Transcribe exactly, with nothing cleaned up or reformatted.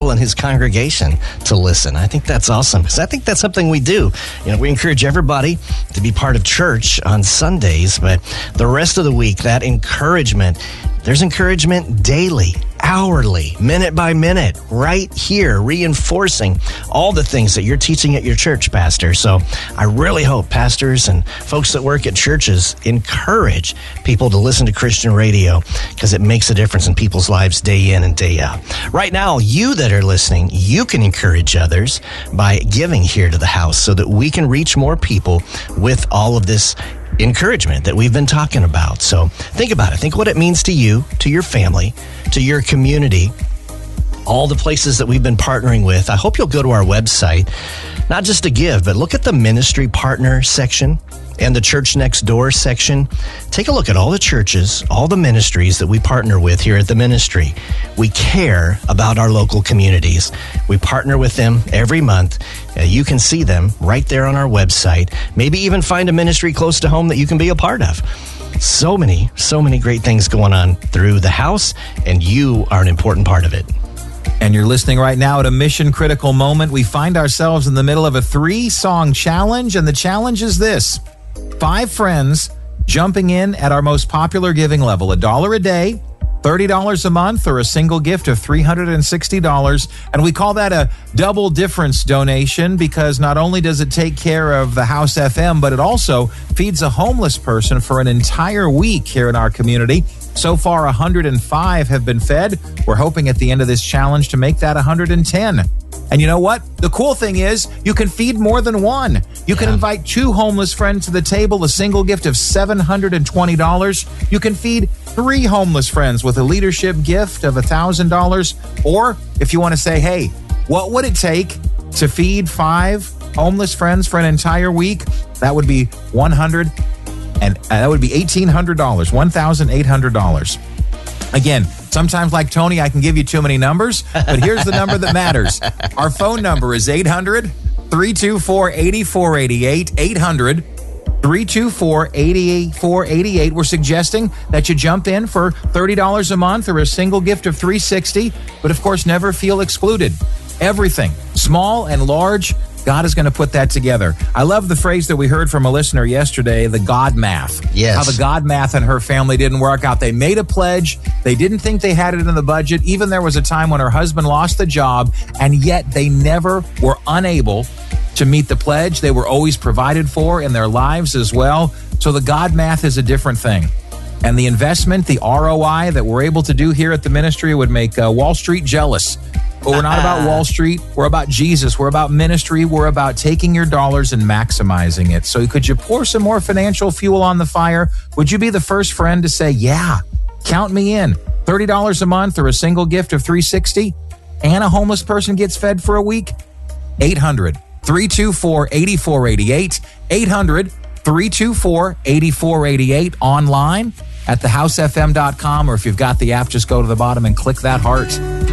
people in his congregation to listen. I think that's awesome because I think that's something we do. You know, we encourage everybody to be part of church on Sundays, but the rest of the week, that encouragement, there's encouragement daily, hourly, minute by minute, right here, reinforcing all the things that you're teaching at your church, Pastor. So I really hope pastors and folks that work at churches encourage people to listen to Christian radio because it makes a difference in people's lives day in and day out. Right now, you that are listening, you can encourage others by giving here to the house so that we can reach more people with all of this encouragement that we've been talking about. So think about it. Think what it means to you, to your family, to your community, all the places that we've been partnering with. I hope you'll go to our website, not just to give, but look at the ministry partner section and the church next door section. Take a look at all the churches, all the ministries that we partner with here at the ministry. We care about our local communities. We partner with them every month. Uh, you can see them right there on our website. Maybe even find a ministry close to home that you can be a part of. So many, so many great things going on through the house, and you are an important part of it. And you're listening right now at a mission critical moment. We find ourselves in the middle of a three-song challenge, and the challenge is this. Five friends jumping in at our most popular giving level, a dollar a day, thirty dollars a month, or a single gift of three hundred sixty dollars. And we call that a double difference donation because not only does it take care of the House F M, but it also feeds a homeless person for an entire week here in our community. So far, one hundred five have been fed. We're hoping at the end of this challenge to make that one hundred ten. And you know what? The cool thing is you can feed more than one. You can Yeah. invite two homeless friends to the table, a single gift of seven hundred twenty dollars. You can feed three homeless friends with a leadership gift of one thousand dollars. Or if you want to say, hey, what would it take to feed five homeless friends for an entire week? That would be one hundred and uh, that would be eighteen hundred dollars, one thousand eight hundred dollars. Again, sometimes like Tony, I can give you too many numbers, but here's the number that matters. Our phone number is eight hundred, three two four, eight four eight eight, eight hundred, three two four, eight four eight eight. We're suggesting that you jump in for thirty dollars a month or a single gift of three hundred sixty dollars, but of course, never feel excluded. Everything, small and large, God is going to put that together. I love the phrase that we heard from a listener yesterday, the God math. Yes. How the God math and her family didn't work out. They made a pledge. They didn't think they had it in the budget. Even there was a time when her husband lost the job, and yet they never were unable to meet the pledge. They were always provided for in their lives as well. So the God math is a different thing. And the investment, the R O I that we're able to do here at the ministry would make uh, Wall Street jealous. But we're not about Wall Street. We're about Jesus. We're about ministry. We're about taking your dollars and maximizing it. So could you pour some more financial fuel on the fire? Would you be the first friend to say, yeah, count me in? thirty dollars a month or a single gift of three hundred sixty dollars and a homeless person gets fed for a week? eight hundred, three two four, eight four eight eight. eight hundred, three two four, eight four eight eight. Online at the house f m dot com, or if you've got the app, just go to the bottom and click that heart.